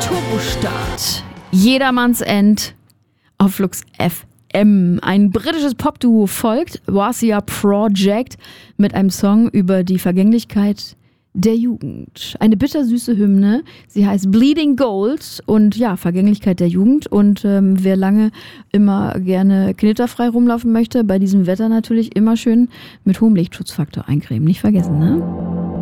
Turbostart. Jedermanns End auf Flux FM. Ein britisches Popduo folgt, Warsia Project, mit einem Song über die Vergänglichkeit der Jugend. Eine bittersüße Hymne. Sie heißt Bleeding Gold und ja, Vergänglichkeit der Jugend. Und wer lange immer gerne knitterfrei rumlaufen möchte, bei diesem Wetter natürlich immer schön mit hohem Lichtschutzfaktor eincremen. Nicht vergessen, ne?